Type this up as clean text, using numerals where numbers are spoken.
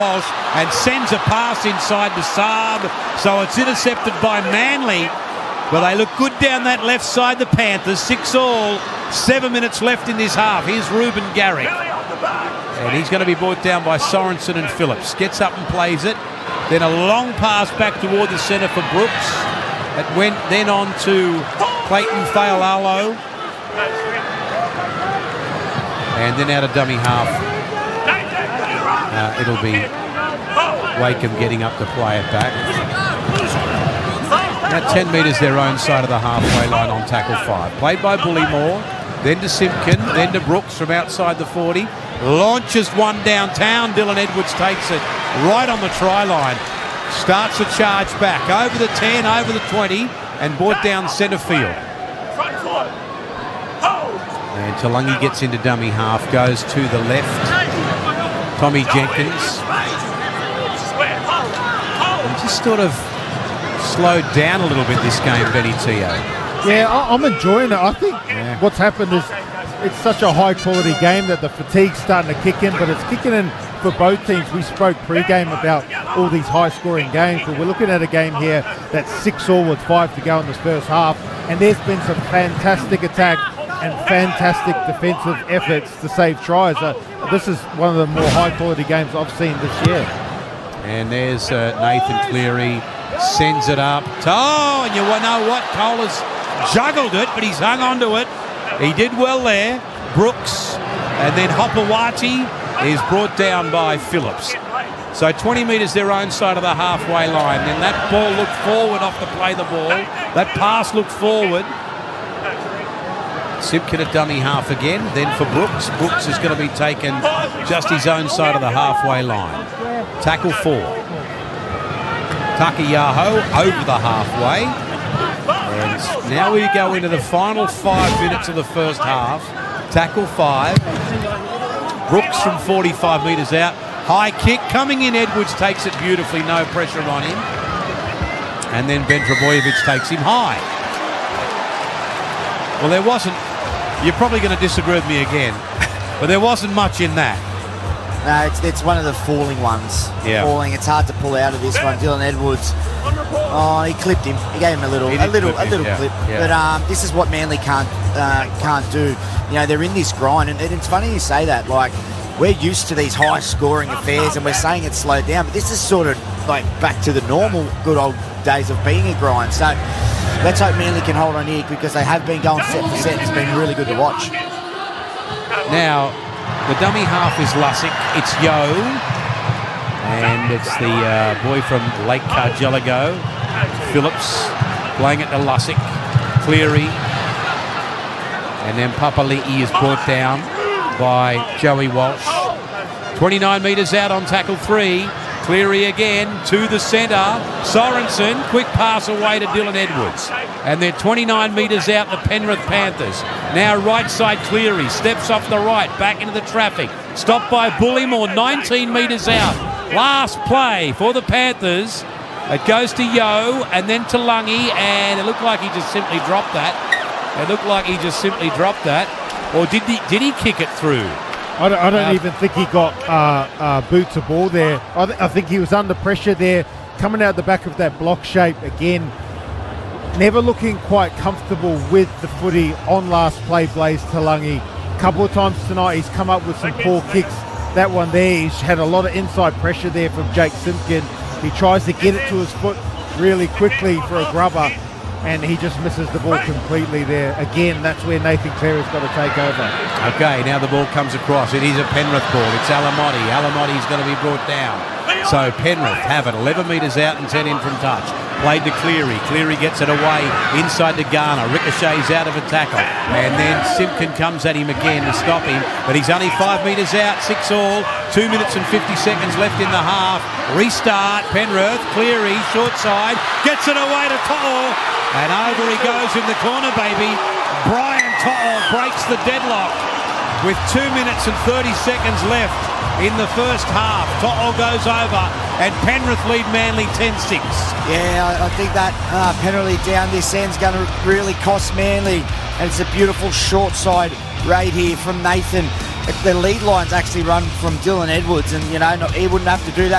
Walsh and sends a pass inside to Saab, so it's intercepted by Manly. But they look good down that left side, the Panthers. 6-all, 7 minutes left in this half. Here's Ruben Garrick. And he's going to be brought down by Sorensen and Phillips. Gets up and plays it. Then a long pass back toward the centre for Brooks. It went then on to Clayton Fa'alalo. And then out of dummy half. It'll be Wakeham getting up to play it back. Now 10 metres their own side of the halfway line on tackle 5. Played by Bullymore, then to Simpkin, then to Brooks from outside the 40. Launches one downtown. Dylan Edwards takes it right on the try line. Starts the charge back over the 10, over the 20, and brought down centre field. And Talangi gets into dummy half, goes to the left. Tommy Jenkins. And just sort of slowed down a little bit this game, Benny Teo. Yeah, I'm enjoying it. I think what's happened is it's such a high-quality game that the fatigue's starting to kick in, but it's kicking in for both teams. We spoke pre-game about all these high-scoring games, but we're looking at a game here that's 6-all with 5 to go in this first half, and there's been some fantastic attack and fantastic defensive efforts to save tries. This is one of the more high-quality games I've seen this year. And there's Nathan Cleary, sends it up. Oh, and you know what? Cole has juggled it, but he's hung onto it. He did well there. Brooks, and then Hopewati is brought down by Phillips. So 20 metres their own side of the halfway line. Then that ball looked forward off to play the ball. That pass looked forward. Simpkin at dummy half again. Then for Brooks. Brooks is going to be taken just his own side of the halfway line. Tackle 4. Takayaho over the halfway. And now we go into the final 5 minutes of the first half. Tackle 5. Brooks from 45 metres out. High kick coming in. Edwards takes it beautifully. No pressure on him. And then Ben Trebojevic takes him high. Well, there wasn't... You're probably going to disagree with me again. But there wasn't much in that. No, it's one of the falling ones. Yeah. Falling. It's hard to pull out of this one. Dylan Edwards. Oh, he clipped him. He gave him a little clip. Yeah. But this is what Manly can't do. You know, they're in this grind, and it's funny you say that. Like, we're used to these high-scoring affairs, and we're saying it's slowed down. But this is sort of like back to the normal good old days of being a grind. So let's hope Manly can hold on here, because they have been going set for set. It's been really good to watch. Now, the dummy half is Lussick. It's Yo. And it's the boy from Lake Cargelligo, Phillips, playing it to Lussick. Cleary. And then Papali'i is brought down by Joey Walsh. 29 metres out on tackle 3. Cleary again to the centre. Sorensen, quick pass away to Dylan Edwards. And they're 29 metres out, the Penrith Panthers. Now right side Cleary, steps off the right, back into the traffic. Stopped by Bullymore, 19 metres out. Last play for the Panthers. It goes to Yo and then to Lungy, and it looked like he just simply dropped that. Or did he kick it through? I don't even think he got boots of ball there. I think he was under pressure there, coming out the back of that block shape again. Never looking quite comfortable with the footy on last play, Blaze Talangi. A couple of times tonight he's come up with some poor kicks. That one there, he's had a lot of inside pressure there from Jake Simpkin. He tries to get it to his foot really quickly for a grubber, and he just misses the ball completely there. Again, that's where Nathan Cleary's got to take over. Okay, now the ball comes across. It is a Penrith ball. It's Alamotti. Alamotti's going to be brought down. So Penrith have it 11 metres out and 10 in from touch. Played to Cleary. Cleary gets it away inside to Garner. Ricochets out of a tackle. And then Simpkin comes at him again to stop him. But he's only 5 metres out. 6-all. 2 minutes and 50 seconds left in the half. Restart. Penrith. Cleary. Short side. Gets it away to To'o. And over he goes in the corner, baby. Brian To'o breaks the deadlock with 2 minutes and 30 seconds left in the first half. To'o goes over and Penrith lead Manly 10-6. Yeah, I think that penalty down this end's going to really cost Manly. And it's a beautiful short side raid here from Nathan. The lead line's actually run from Dylan Edwards, and, you know, he wouldn't have to do that.